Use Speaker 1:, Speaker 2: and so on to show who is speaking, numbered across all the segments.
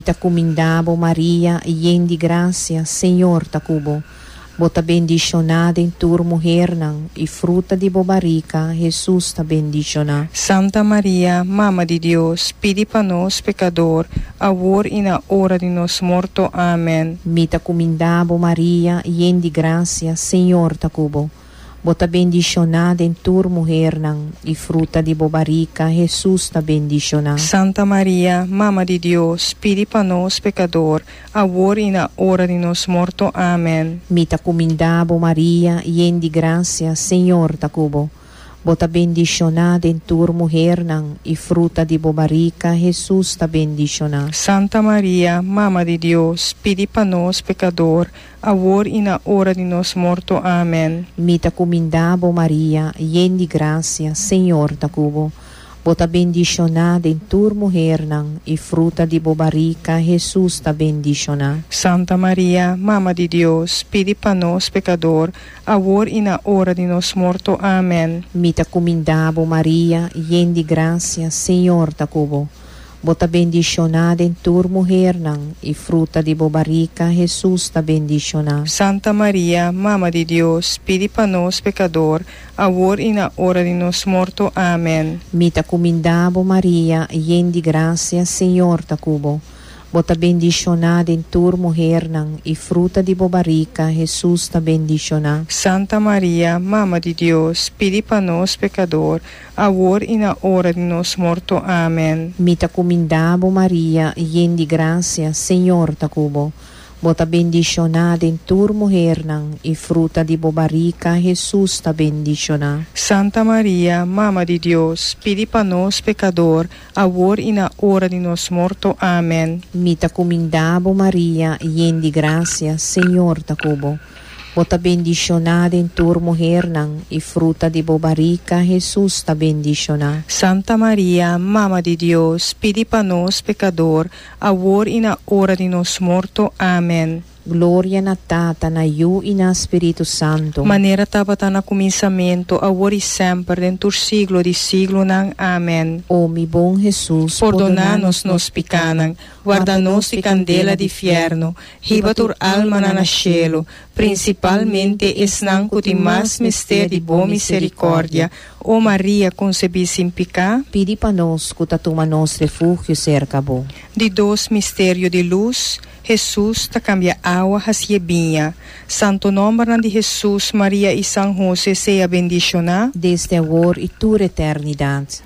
Speaker 1: Te comendabo Maria, llena de gracia, Senhor ta cubo. Bota bendicionada em tua mulher e fruta de bobarica, Jesus ta bendicionada.
Speaker 2: Santa Maria, Mama de Deus, pedi para nós pecador, agora e na hora de nos morto. Amém.
Speaker 1: Me te comendabo Maria, llena de gracia, Senhor ta cubo. Bota bendicionada em tua mulher e fruta de bobarica, Jesus ta bendicionada.
Speaker 2: Santa Maria, Mama de Deus, pedi para nós pecador, agora e na hora de nos morto. Amém.
Speaker 1: Me te comendabo Maria, llena de gracia, Senhor ta cubo. Bota bendicionada em tua mulher e fruta de bobarica, Jesus ta bendicionada.
Speaker 2: Santa Maria, Mama de Deus, pedi para nós pecador, agora e na hora de nos morto. Amém.
Speaker 1: Me te comendabo Maria, llena de gracia, Senhor ta cubo. Bota bendicionada em tua mulher e fruta de bobarica, Jesus ta bendicionada.
Speaker 2: Santa Maria, Mama de Deus, pedi para nós pecador, agora e na hora de nos morto. Amém.
Speaker 1: Me te comendabo Maria, llena de gracia, Senhor ta cubo. Bota bendicionada em tua mulher e fruta de bobarica, Jesus ta bendicionada.
Speaker 2: Santa Maria, Mama de Deus, pedi para nós pecador, agora e na hora de nos morto. Amém.
Speaker 1: Me te comendabo Maria, llena de gracia, Senhor ta cubo. Bota bendicionada em tua mulher e fruta de bobarica, Jesus ta bendicionada.
Speaker 2: Santa Maria, Mama de Deus, pedi para nós pecador, agora e na hora de nos morto. Amém.
Speaker 1: Me te comendabo Maria, llena de gracia, Senhor ta cubo. Bota bendicionada em tua mulher e fruta de bobarica, Jesus ta bendicionada.
Speaker 2: Santa Maria, Mama de Deus, pedi para nós pecador, agora e na hora de nos morto. Amém.
Speaker 1: Me te comendabo Maria, llena de gracia, Senhor ta cubo. Bota bendicionada em tua mulher e fruta de bobarica, Jesus ta bendicionada.
Speaker 2: Santa Maria, Mama de Deus, pedi para nós pecador, agora e na hora de nos morto. Amém.
Speaker 1: Glória na Tata, na Iu e na Espírito Santo.
Speaker 2: Maneira estava na começamento, agora e sempre, dentro do século de século. Amém.
Speaker 1: Ó mi bom Jesus,
Speaker 2: perdona-nos nos pecados, guarda-nos de candela de inferno, riba tua alma na cielo, principalmente esnanco de mais mistério de boa misericórdia. Ó Maria, concebida sem pecado,
Speaker 1: pedi para nós, que toma nos refúgio cerca bo.
Speaker 2: De dois mistérios de luz, Jesus ta cambia água hacia vinha. Santo nome de Jesus, Maria e São José seja bendicionado
Speaker 1: desde agora e toda eternidade.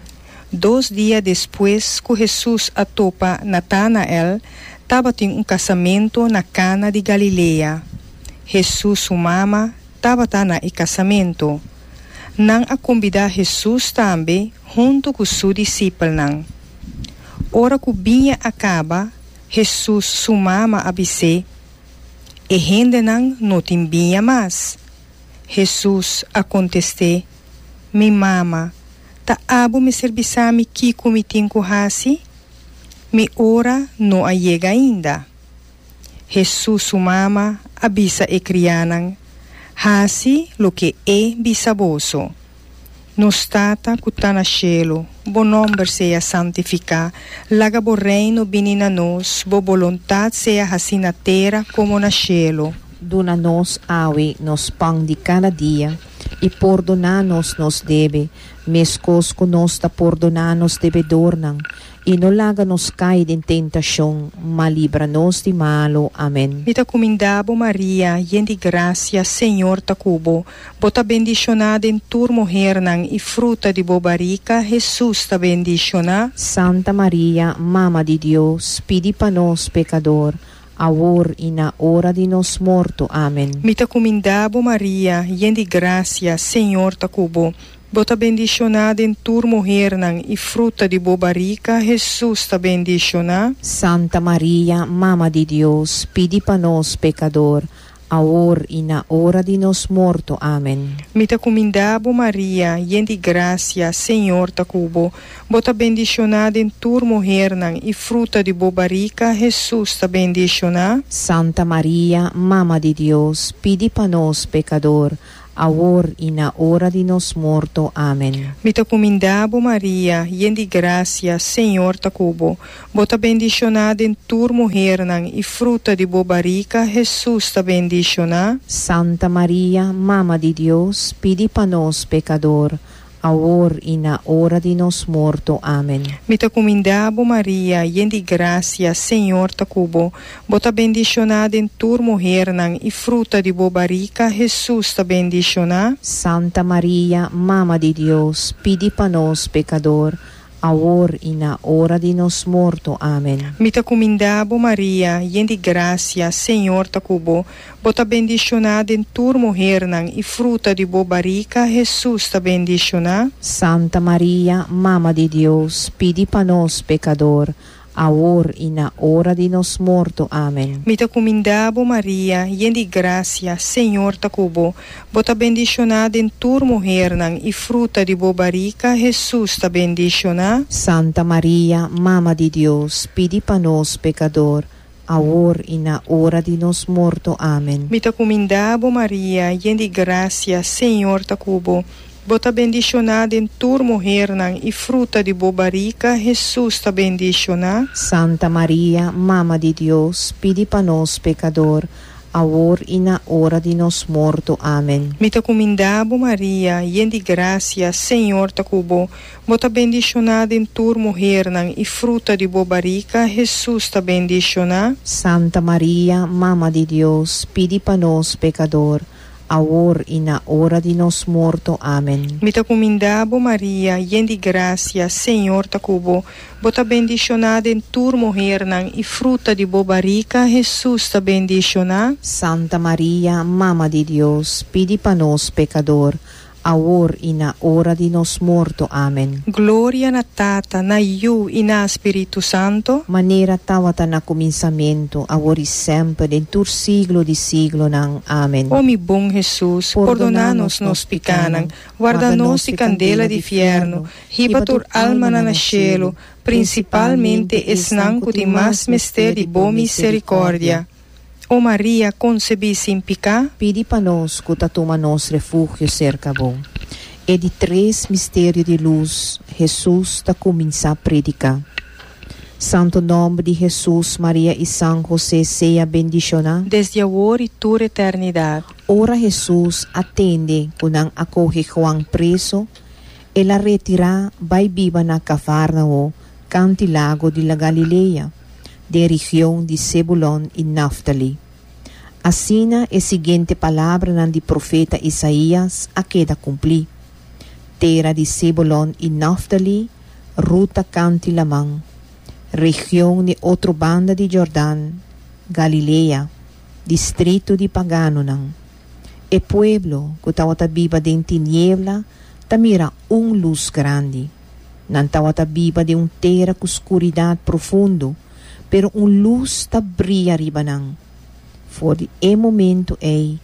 Speaker 2: 2 dias depois que Jesus atopa Natanael, estava em casamento na Cana de Galileia. Jesus, sua mama, estava na casamento. Não a convidar Jesus também, junto com seu discípulo. Ora que o vinha acaba, Jesus, sua mama, abisse, e gente não tem vinha mais. Jesus a contestou, minha mama, ta abo me serviçame que comitim com hasi? Mi hora não a chega ainda. Jesus, sua mama, abisa e crianan, hasi lo que é bisaboso. Nos tata que na cielo, bo nome seja santificado, laga bo reino vinina nos, bo vontade seja assim na terra como na cielo.
Speaker 1: Dona-nos awe nos pão de cada dia, e perdona-nos nos deve, mescos que nos ta perdonar-nos devedornan, e não laga-nos cair em tentação, mas livra-nos de malo. Amém.
Speaker 2: Me ta comendabo Maria, llena de gracia, Senhor ta cubo, bota bendicionada em tua mulher e fruta de bobarica, Jesus ta bendicionada.
Speaker 1: Santa Maria, Mama de Deus, pedi para nós pecador, agora e na hora de nos morto. Amém.
Speaker 2: Me ta comendabo Maria, llena de gracia, Senhor ta cubo, bota bendicionada em tua mulher e fruta de bobarica, Jesus ta bendicionada.
Speaker 1: Santa Maria, Mama de Deus, pedi para nós pecador, agora e na hora de nos morto. Amém.
Speaker 2: Me ta comendabo Maria, llena de gracia, Senhor ta cubo, bota bendicionada em tua mulher e fruta de bobarica, Jesus ta bendicionada.
Speaker 1: Santa Maria, Mama de Deus, pedi para nós pecador, agora e na hora de nos morto. Amém.
Speaker 2: Mita comindabo Maria, yendi gracia, Senhor ta cubo. Bota bendicionada em tur mulher nang e fruta de bobarica, Jesus ta bendicionada.
Speaker 1: Santa Maria, Mama de Deus, pedi para nós pecador, agora e na hora de nos morto. Amém.
Speaker 2: Mita comindabo Maria, yendi gracia, Senhor ta cubo. Bota bendicionada em tur mulher nang e fruta de bobarica, Jesus ta bendicionada.
Speaker 1: Santa Maria, Mama de Deus, pedi para nós pecador, agora e na hora de nos morto. Amém.
Speaker 2: Mita comindabo Maria, yendi gracia, Senhor ta cubo. Bota bendicionada em tur mulher nang e fruta de bobarica, Jesus ta bendicionada.
Speaker 1: Santa Maria, Mama de Deus, pedi para nós pecador, agora e na hora de nos morto. Amém.
Speaker 2: Mita comindabo Maria, yendi gracia, Senhor ta cubo. Bota bendicionada em tur mulher nang e fruta de bobarica, Jesus ta bendicionada.
Speaker 1: Santa Maria, Mama de Deus, pedi para nós pecador, agora e na hora de nos morto. Amém.
Speaker 2: Mita comindabo Maria, yendi gracia, Senhor ta cubo. Bota bendicionada em tur mulher nang e fruta de bobarica, Jesus ta bendicionada.
Speaker 1: Santa Maria, Mama de Deus, pedi para nós pecador, agora e na hora de nos morto. Amém.
Speaker 2: Mita comindabo Maria, yendi gracia, Senhor ta cubo. Bota bendicionada em tur mulher nang e fruta de bobarica, Jesus ta bendicionada.
Speaker 1: Santa Maria, Mama de Deus, pedi para nós pecador, agora e na hora de nos morto. Amém.
Speaker 2: Mita comindabo Maria, yendi gracia, Senhor ta cubo. Bota bendicionada em tur mulher nang e fruta de bobarica, Jesus ta bendicionada.
Speaker 1: Santa Maria, Mama de Deus, pedi para nós pecador, agora e na hora de nos morto. Amém.
Speaker 2: Glória na Tata, na Iu e na Espírito Santo.
Speaker 1: Maneira tawata na começamento, agora e sempre, em tur siglo de siglo nang. Amém.
Speaker 2: Ó mi bom Jesus, perdona-nos nos picanang, guarda-nos de candela de fierno, riba tur alma na cielo, principalmente esnanco de mais mistério de boa misericórdia. Ó Maria, concebi sem pecado,
Speaker 1: pedi para nós que toma nos refúgio cerca bom. E de 3 mistérios de luz, Jesus está começando a predicar. Santo nome de Jesus, Maria e São José seja bendicionado.
Speaker 2: desde agora e toda eternidade.
Speaker 1: Ora Jesus atende quando acolhe João preso, ela retira vai viva na Cafarnaum, cantilago de la Galileia, de região de Zebulon e Naftali. Assim, a seguinte palavra do profeta Isaías a queda cumprir. Terra de Zebulon e Naftali, ruta cantilamang, região de outra banda de Jordão, Galileia, distrito de Paganonan. E pueblo que estava viva de tiniebla, tamira luz grande. Não estava viva de terra com escuridade profundo, pero luz ta brilha ribanang. For e momento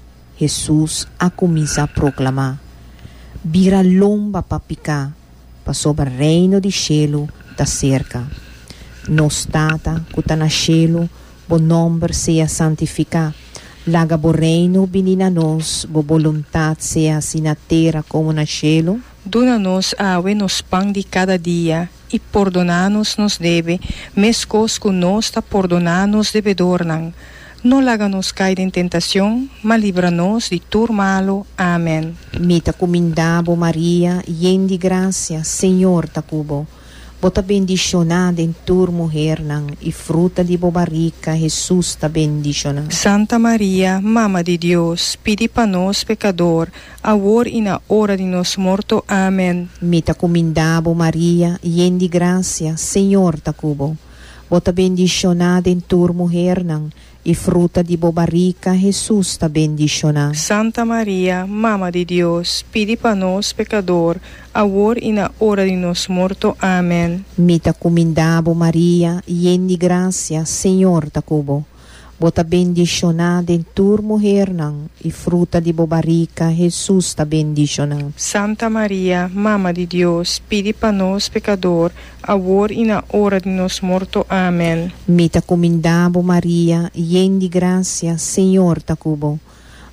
Speaker 1: Jesus a começar a proclamar. Vira lomba pa picar, pa sobre o reino de cielo ta cerca. Nos tata, que ta na cielo, bo nombre seja santificado. Laga bo reino binina nos, bo voluntad seja assim na terra como na cielo.
Speaker 2: Dona-nos awe nos pão de cada dia, e perdona-nos nos deve, mescos que nós ta perdona-nos devedornan. Não laga-nos cair em tentação, mas livra-nos de tudo malo. Amém.
Speaker 1: Mita comindabo Maria, yendi gracia, Senhor ta cubo. Bota bendicionada em tur mulher nang, e fruta de bobarica, Jesus ta bendicionada.
Speaker 2: Santa Maria, Mama de Deus, pedi para nós pecador, agora e na hora de nos morto. Amém.
Speaker 1: Mita comindabo Maria, yendi gracia, Senhor ta cubo. Bota bendicionada em tur mulher nang, e fruta de bobarica, Jesus ta bendicionada.
Speaker 2: Santa Maria, Mama de Deus, pedi para nós pecador, agora e na hora de nos morto. Amém.
Speaker 1: Mita comindabo Maria, yendi gracia, Senhor ta cubo. Bota bendicionada em tur mulher nang, e fruta de bobarica, Jesus ta bendicionada.
Speaker 2: Santa Maria, Mama de Deus, pedi para nós pecador, agora e na hora de nos morto. Amém.
Speaker 1: Mita comindabo Maria, yendi gracia, Senhor ta cubo.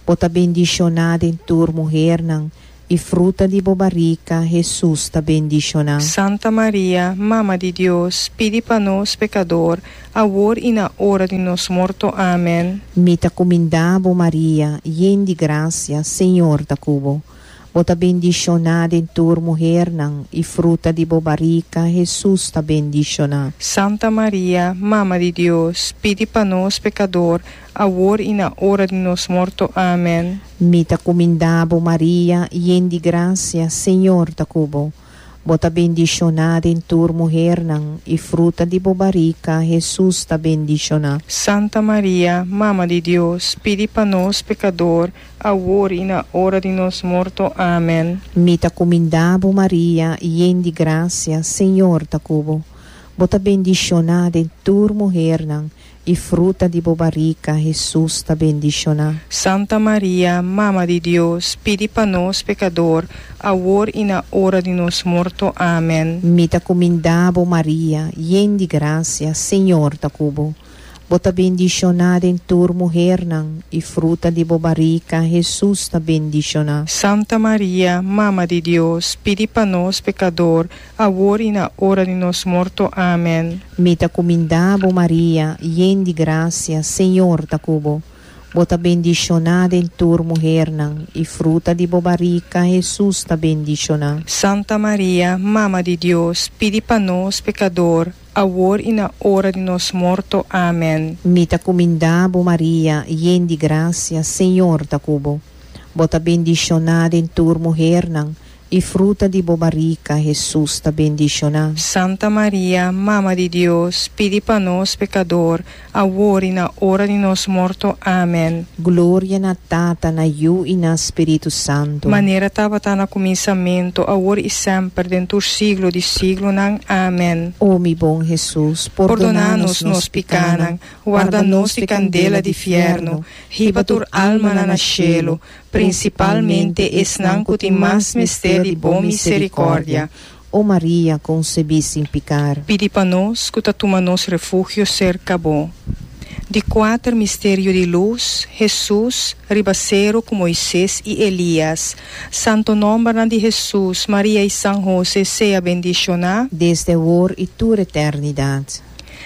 Speaker 1: Bota bendicionada em tua mulher, e fruta de bobarica, Jesus está bendicionado.
Speaker 2: Santa Maria, Mama de Deus, pedi para nós, pecador, agora e na hora de nos morto. Amém.
Speaker 1: Mita comendabo Maria, yen de graça, Senhor da cubo. Bota bendicionada em tua mulher, e fruta de bobarica, Jesus está bendicionado.
Speaker 2: Santa Maria, Mama de Deus, pedi para nós, pecador, agora e na hora de nos morto. Amém.
Speaker 1: Mita comendabo Maria, yen de graça, Senhor da cubo. Bota bendicionada em tua mulher, e fruta de bobarica, Jesus está bendicionado.
Speaker 2: Santa Maria, Mama de Deus, pedi para nós, pecador, agora e na hora de nos morto. Amém.
Speaker 1: Mita comendabo Maria, yen de graça, Senhor da cubo. Bota bendicionada em tua mulher, e fruta de bobarica, Jesus está bendicionado.
Speaker 2: Santa Maria, Mama de Deus, pedi para nós, pecador, agora e na hora de nos morto. Amém.
Speaker 1: Mita comendabo Maria, yen de graça, Senhor da cubo. Bota bendicionada em tua mulher, e fruta de bobarica, Jesus está bendicionado.
Speaker 2: Santa Maria, Mama de Deus, pedi para nós, pecador, agora e na hora de nos morto. Amém.
Speaker 1: Mita comendabo Maria, yen de graça, Senhor da cubo. Bota bendicionada em tua mulher, e fruta de bobarica, Jesus está bendicionado.
Speaker 2: Santa Maria, Mama de Deus, pedi para nós, pecador, agora e na hora de nos morto. Amém.
Speaker 1: Mita comendabo Maria, yen de graça, Senhor da cubo. Bota bendicionada em tua mulher, e fruta de bobarica, Jesus está bendicionado.
Speaker 2: Santa Maria, Mama de Deus, pedi para nós, pecador, agora e na hora de nos morto. Amém.
Speaker 1: Glória na Tata, na Yu e na Espírito Santo.
Speaker 2: Maneira estava no começamento, agora e sempre, dentro do siglo de siglo. Amém.
Speaker 1: Ó mi bom Jesus,
Speaker 2: Perdona-nos nos picanan, guarda-nos de candela de fierno, riba tur alma na cielo, principalmente esnanco de mais mistério de boa misericórdia.
Speaker 1: Ó Maria, concebi sem picar.
Speaker 2: Pedi para nós, que toma nos refúgio cerca bom. De 4 mistério de luz, Jesus, ribaceiro com Moisés e Elias. Santo nome de Jesus, Maria e São José, seja bendicionado
Speaker 1: desde agora e toda eternidade.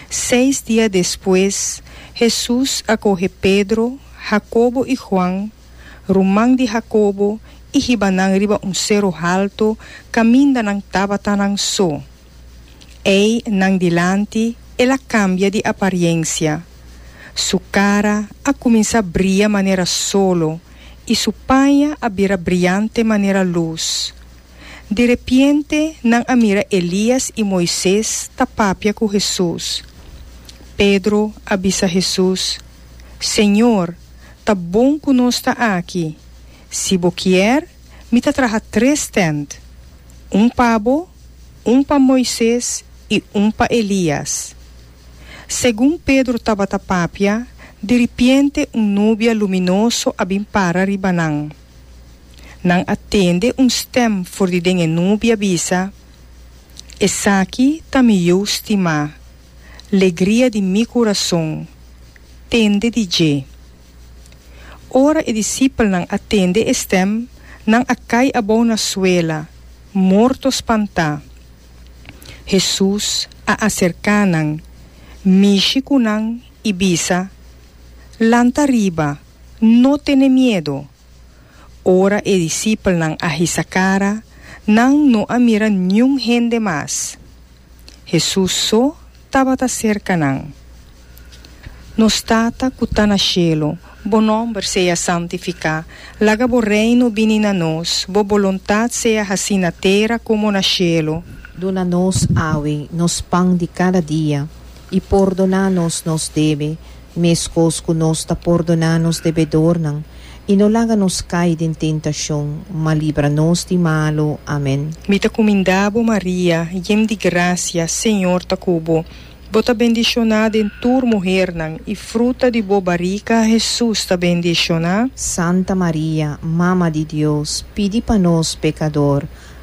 Speaker 2: 6 dias depois, Jesus acorre Pedro, Jacobo e Juan, rumang de Jacobo, e ribanang riba cerro alto, caminda nang tabata nang so. Ei nang dilante, ela cambia de aparência. Sua cara a começa a brilhar maneira solo, e sua panha a vira brilhante maneira luz. De repente, nang amira Elias e Moisés tapapia com Jesus. Pedro avisa Jesus: Senhor, tá bom que nós está aqui. Se boquier, me tá traga 3 tent. Pabo, para Moisés e para Elias. Segundo Pedro estava tapapia, de repente nuvem luminoso abimpara ribanang. Nang atende stem for de dengue nuvem avisa: essa aqui tá me eu estima. Alegria de mi coração. Tende de je. Ora e discípulo nang atende estem, nang akay abaw na suela, morto espanta. Jesus a acercanang, mishi kunang ibisa, lanta riba, no tiene miedo. Ora e discípulo nang ahisacara, nang no amira nyung hende mas. Jesus so tabata cerca nang. Nos tata kutana cielo, bo nombre seja santificado, laga bo reino vini na nos, bo voluntad seja assim na terra como na cielo.
Speaker 1: Dona-nos, awe, nos pão de cada dia, e perdona-nos nos debe, mescos que nos ta perdona-nos devedor não, e não laga-nos cair em tentação, mas livra-nos de malo. Amém.
Speaker 2: Mita comendabo Maria, jem de graça, Senhor ta cubo, bota bendicionada em tua mulher e fruta de bobarica, Jesus ta bendicionado.
Speaker 1: Santa Maria, Mama de Deus, pedi para nós pecador,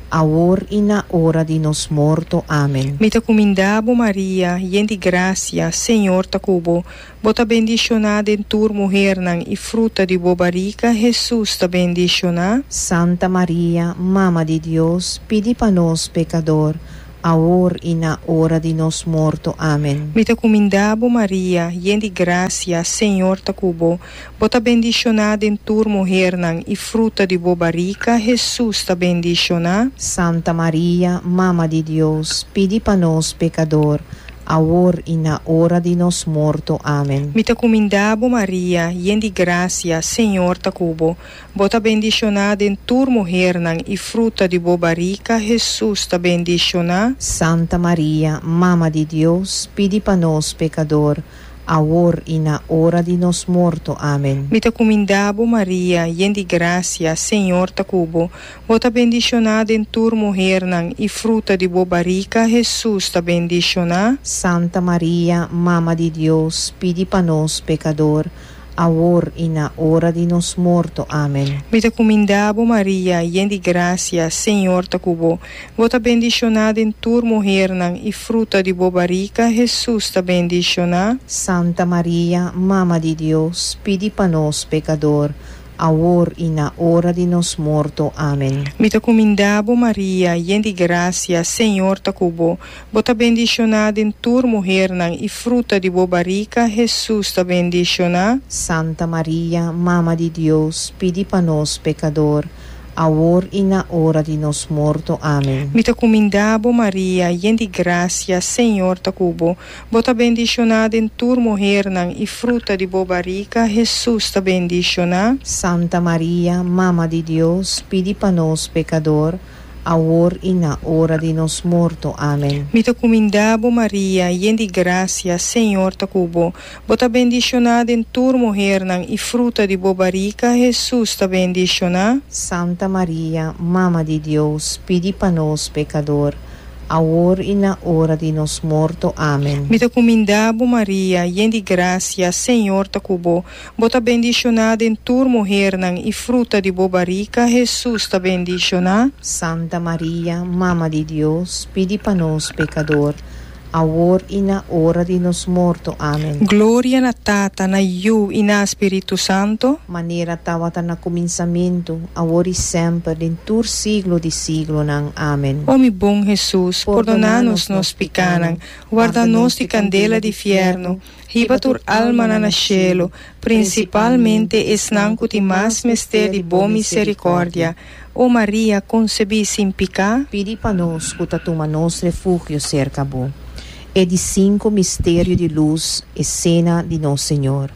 Speaker 1: ahora y na hora de nos morto. Amén.
Speaker 2: Me te comendabo Maria, yen de gracia, Senhor ta cubo, bota bendicionada en tur mujer nan y fruta de bobarica, Jesús ta bendiciona.
Speaker 1: Santa María, Mama de Dios, pidi pa nos pecador, ahora y na hora de nos morto. Amén.
Speaker 2: Me te comendabo Maria, yen de gracia, Senhor ta cubo, bota bendicionada en tur mujer nan y fruta de bobarica, Jesús ta bendiciona.
Speaker 1: Santa María, Mama de Dios, pidi pa nos pecador, ahora y na hora de nos morto. Amén.
Speaker 2: Me te comendabo Maria, yen de gracia, Senhor ta cubo, bota bendicionada en tur mujer nan y fruta de bobarica, Jesús ta bendiciona.
Speaker 1: Santa María, Mama de Dios, pidi pa nos pecador, ahora y na hora de nos morto. Amén.
Speaker 2: Me te comendabo Maria, yen de gracia, Senhor ta cubo, bota bendicionada en tur mujer nan y fruta de bobarica, Jesús ta bendiciona.
Speaker 1: Santa María, Mama de Dios, pidi pa nos pecador, ahora y na hora de nos morto. Amén.
Speaker 2: Me te comendabo Maria, yen de gracia, Senhor ta cubo, bota bendicionada en tur mujer nan y fruta de bobarica, Jesús ta bendiciona.
Speaker 1: Santa María, Mama de Dios, pidi pa nos pecador, ahora y na hora de nos morto. Amén.
Speaker 2: Me te comendabo Maria, yen de gracia, Senhor ta cubo, bota bendicionada en tur mujer nan y fruta de bobarica, Jesús ta bendiciona.
Speaker 1: Santa María, Mama de Dios, pidi pa nos pecador, ahora y na hora de nos morto. Amén.
Speaker 2: Me te comendabo Maria, yen de gracia, Senhor ta cubo, bota bendicionada en tur mujer nan y fruta de bobarica, Jesús ta bendiciona.
Speaker 1: Santa María, Mama de Dios, pidi pa nos pecador, ahora y na hora de nos morto. Amén.
Speaker 2: Me te comendabo Maria, yen de gracia, Senhor ta cubo, bota bendicionada en tur mujer nan y fruta de bobarica, Jesús ta bendiciona.
Speaker 1: Santa María, Mama de Dios, pidi pa nos pecador, ahora y na hora de nos morto. Amén.
Speaker 2: Me te comendabo Maria, yen de gracia, Senhor ta cubo, bota bendicionada en tur mujer nan y fruta de bobarica, Jesús ta bendiciona.
Speaker 1: Santa María, Mama de Dios, pidi pa nos pecador, ahora y na hora de nos morto. Amén.
Speaker 2: Gloria na Tata, na Iu e na Espírito Santo.
Speaker 1: Maneira tawata na começamento, agora e sempre, em tur siglo de siglo nang. Amém.
Speaker 2: Ó mi bom Jesus, perdona-nos nos picanan, guarda-nos de candela de fierno, riba tur alma na nascelo, principalmente esnanco de mais mister de boa misericórdia. Ó Maria, concebi sem picar,
Speaker 1: Pidi pa nos, kutatuma nos refúgio cerca bo. É de 5 mistério de luz e cena de Nosso Senhor.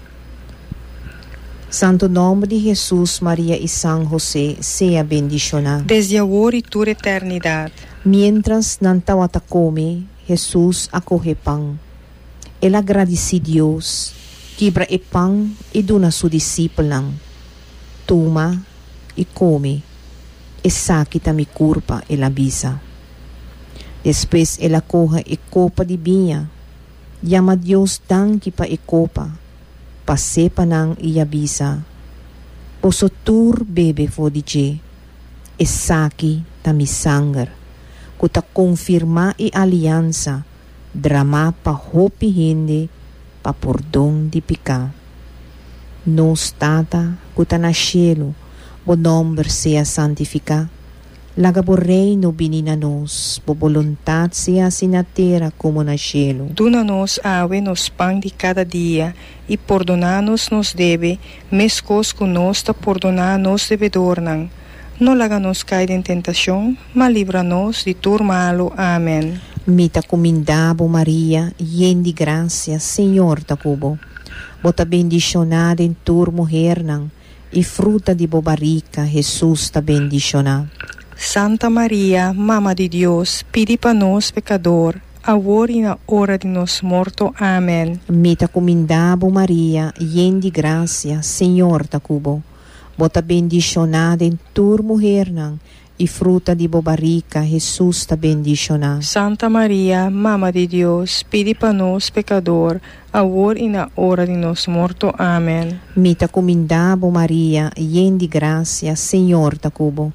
Speaker 1: Santo nome de Jesus, Maria e São José, seja bendicionado.
Speaker 2: desde agora e tur eternidade.
Speaker 1: Mientras nantawata come, Jesus acorre pão. Ele agradece Deus, quebra e pão e dona su discípulo. Toma e come, e saquita mi curpa e la bisa. Depois ela corre e copa de vinha, llama Deus danke pa e copa, pasepa nang e bisa. Poso tur bebe fodice, e saki ta mi sangar, kuta confirma e aliança, drama pa hopi hindi, pa pordong di pika. Nos tata, kuta na cielo, o nombre sea santificado. Laga bo reino binina nos, bo voluntad sea assim na terra como na cielo.
Speaker 2: Duna-nos awe nos pão de cada dia, e perdona-nos nos deve, mescos conosco perdonar-nos devedor não. Não laga-nos cair em tentação, mas livra-nos de tudo malo. Amém.
Speaker 1: Mita comendabo Maria, yen de graça, Senhor ta cubo. Bota bendicionada em tur mujer não, e fruta de bobarica, Jesus ta bendicionado.
Speaker 2: Santa Maria, Mama de Deus, pedi para nós pecador, agora e na hora de nos morto. Amém.
Speaker 1: Mita comendabo Maria, yen de graça, Senhor ta cubo. Bota bendicionada em tur mujer não, e fruta de bobarica, Jesus ta bendicionado.
Speaker 2: Santa Maria, Mama de Deus, pedi para nós pecador, agora e na hora de nos morto. Amém.
Speaker 1: Mita comendabo Maria, yen de graça, Senhor ta cubo.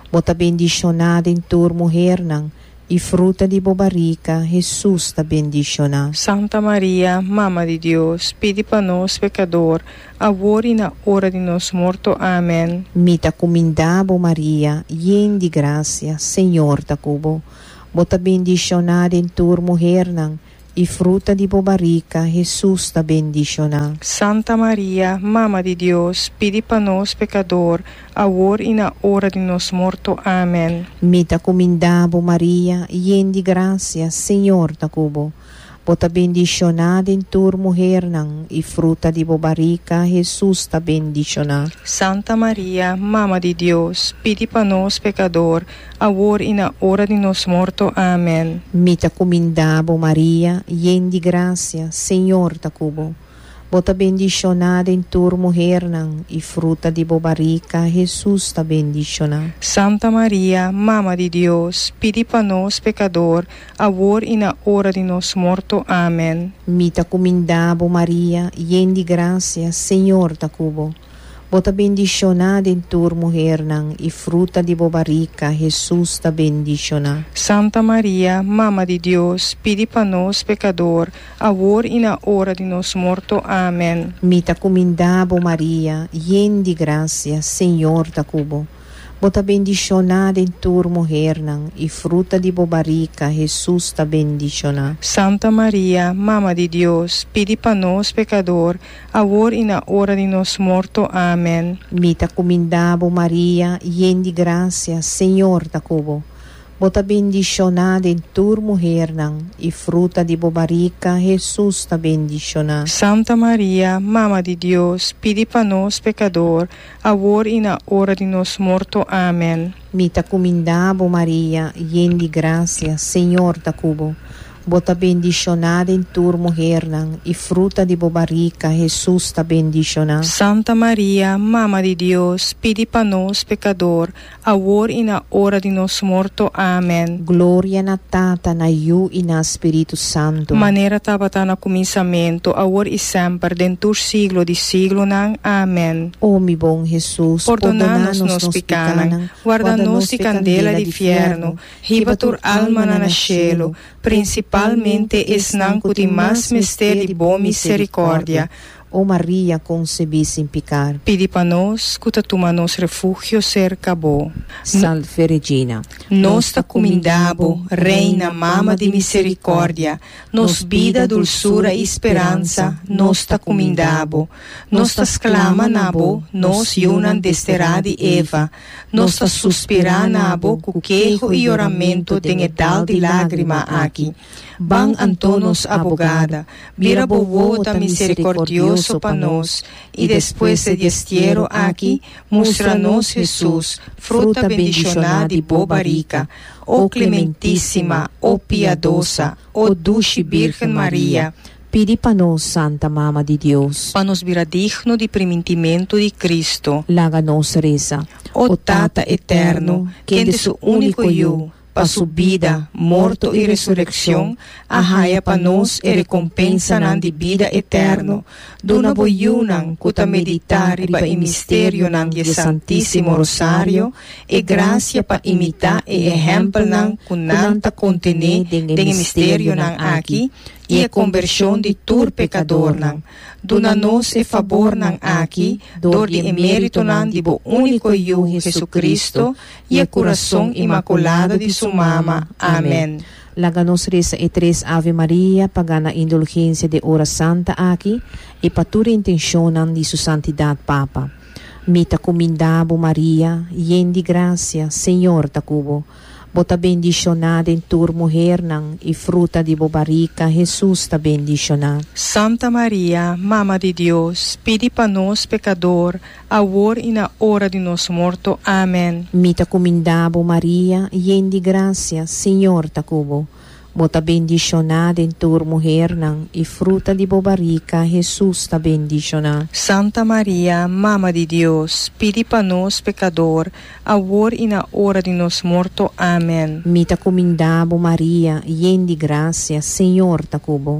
Speaker 1: Bota bendicionada em tua mulher, e fruta de bobarica, Jesus está bendicionado.
Speaker 2: Santa Maria, Mama de Deus, pedi para nós, pecador, agora e na hora de nosso morto. Amém.
Speaker 1: Mita comindabo Maria, yen de graça, Senhor ta cubo. Bota bendicionada em tua mulher, e fruta de bobarica, Jesus está bendicionado.
Speaker 2: Santa Maria, Mama de Deus, pedi para nós, pecador, agora e na hora de nosso morto. Amém.
Speaker 1: Mita comindabo Maria, yen de graça, Senhor ta cubo. Bota bendicionada em tua mulher, e fruta de bobarica, Jesus está bendicionado.
Speaker 2: Santa Maria, Mama de Deus, pedi para nós, pecador, agora e na hora de nosso morto. Amém.
Speaker 1: Mita comindabo Maria, yen de graça, Senhor ta cubo. Bota bendicionada em tua mulher, e fruta de bobarica, Jesus está bendicionado.
Speaker 2: Santa Maria, Mama de Deus, pedi para nós, pecador, agora e na hora de nosso morto. Amém.
Speaker 1: Mita comindabo Maria, yen de graça, Senhor ta cubo. Bota bendicionada em tua mulher, e fruta de bobarica, Jesus está bendicionado.
Speaker 2: Santa Maria, Mama de Deus, pedi para nós, pecador, agora e na hora de nosso morto. Amém.
Speaker 1: Mita comindabo Maria, yen de graça, Senhor ta cubo. Bota bendicionada em tua mulher, e fruta de bobarica, Jesus está bendicionado.
Speaker 2: Santa Maria, Mama de Deus, pedi para nós, pecador, agora e na hora de nosso morto. Amém.
Speaker 1: Mita comindabo Maria, yen de graça, Senhor ta cubo. Bota bendicionada em tua mulher, e fruta de bobarica, Jesus está bendicionado.
Speaker 2: Santa Maria, Mama de Deus, pedi para nós, pecador, agora e na hora de nosso morto. Amém.
Speaker 1: Mita comindabo Maria, yen de graça, Senhor ta cubo. Bota bendicionada em tua mulher, e fruta de bobarica, Jesus está bendicionado.
Speaker 2: Santa Maria, Mama de Deus, pedi para nós, pecador, agora e na hora de nosso morto. Amém.
Speaker 1: Glória na Tata, na Iu e na Espírito Santo.
Speaker 2: Maneira tabata na começamento, agora e sempre, dentro siglo de siglo. Amém.
Speaker 1: Ó mi bom Jesus,
Speaker 2: Perdonanos nos pecados, guarda-nos de candela de fierno, riba tur alma na cielo, principalmente esnanco de mais mistério de boa misericórdia.
Speaker 1: Ó Maria concebi sem pecar.
Speaker 2: Pedi para nós, cuta tuma nos refúgio cerca bo.
Speaker 1: Salve Regina.
Speaker 2: Nos ta comindabo, Reina, Mama de misericórdia, nos vida, dulçura e esperança, nos ta comindabo. Nos ta exclama nabo, nos yunan desterá de Eva, nos ta suspira nabo, cuquejo e oramento den edal de lágrima aqui. Ban Antonos abogada, vira bovota misericordioso para nós, e depois de destiero aqui, mostra-nos Jesus, fruta bendicionada e bobarica, ó clementíssima, ó piedosa, ó dulce Virgem Maria,
Speaker 1: Pedi para nós, Santa Mama de Deus,
Speaker 2: para nos vira digno de primitimento de Cristo.
Speaker 1: laga nos reza.
Speaker 2: Ó Tata eterno, quem de seu único eu, para sua vida, morto e ressurreição, arraia para nós e recompensa nan de vida eterno. Dona boiunan, cuta meditar riba e mistério nan de Santíssimo Rosário, e graça para imitar e exemplo nan kunanta contene den mistério nan aqui, e a conversão de tur pecador nan. Dona-nos e favor nan aqui, dor de emérito nan de bo único eu, Jesucristo, e a coração imaculado de sua mama. Amém.
Speaker 1: Laga nos reza e tres Ave Maria, pagana indulgência de hora santa aqui, e patura intencionam de sua santidade Papa. Mita comindabo Maria, yen de graça, Senhor ta cubo. Bota bendicionada em tua mulher, e fruta de bobarica, Jesus está bendicionado.
Speaker 2: Santa Maria, Mama de Deus, pedi para nós, pecador, agora e na hora de nosso morto. Amém.
Speaker 1: Mita comindabo Maria, yen de graça, Senhor ta cubo. Bota bendicionada em tua mulher, e fruta de bobarica, Jesus está bendicionado.
Speaker 2: Santa Maria, Mama de Deus, pedi para nós, pecador, agora e na hora de nosso morto. Amém.
Speaker 1: Mita comindabo Maria, yen de graça, Senhor ta cubo.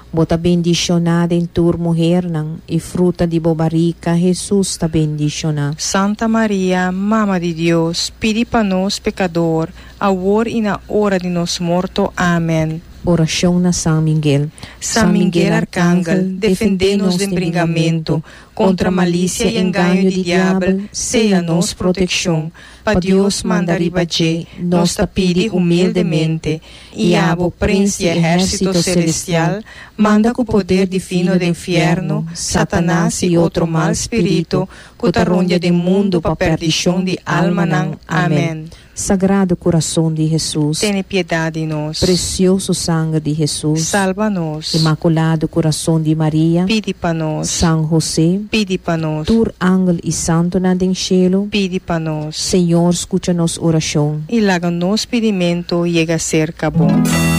Speaker 1: Bota bendicionada em tur mulher nang, e fruta de bobarica, Jesus ta bendicionada.
Speaker 2: Santa Maria, Mama de Deus, pedi para nós pecador, agora e na hora de nos morto. Amém.
Speaker 1: Oração na São Miguel.
Speaker 2: São Miguel Arcángel, defendei-nos do embringamento, contra a malícia e engano do diabo, seja nos proteção. Para Deus mandar ibaje, nos pedi humildemente, e abo príncipe exército celestial, manda com o poder divino do inferno, Satanás e outro mal espírito, que tarronha do mundo para perdição de alma. Amém.
Speaker 1: Sagrado coração de Jesus,
Speaker 2: Tenha piedade de nós.
Speaker 1: precioso sangue de Jesus,
Speaker 2: Salva-nos.
Speaker 1: Imaculado coração de Maria,
Speaker 2: Pedi para nós.
Speaker 1: São José,
Speaker 2: Pedi para nós.
Speaker 1: tur ángel e santo na den cielo,
Speaker 2: Pedi para nós.
Speaker 1: Senhor, escuta nos oração.
Speaker 2: E laga nos pedimento chega a ser cabom.